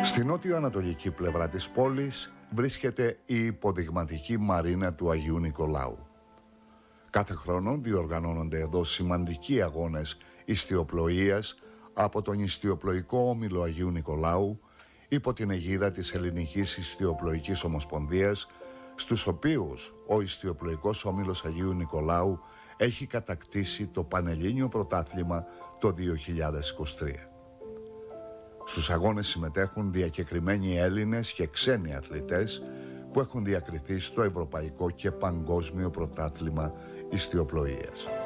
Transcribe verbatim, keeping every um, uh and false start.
Στη νότιο-ανατολική πλευρά της πόλης βρίσκεται η υποδειγματική μαρίνα του Αγίου Νικολάου. Κάθε χρόνο διοργανώνονται εδώ σημαντικοί αγώνες ιστιοπλοείας από τον Ιστιοπλοϊκό Όμιλο Αγίου Νικολάου υπό την αιγίδα της Ελληνικής Ιστιοπλοϊκής Ομοσπονδίας, στους οποίους ο Ιστιοπλοϊκός Όμιλος Αγίου Νικολάου έχει κατακτήσει το Πανελλήνιο Πρωτάθλημα το δύο χιλιάδες είκοσι τρία. Στους αγώνες συμμετέχουν διακεκριμένοι Έλληνες και ξένοι αθλητές που έχουν διακριθεί στο Ευρωπαϊκό και Παγκόσμιο Πρωτάθλημα Ιστιοπλοείας.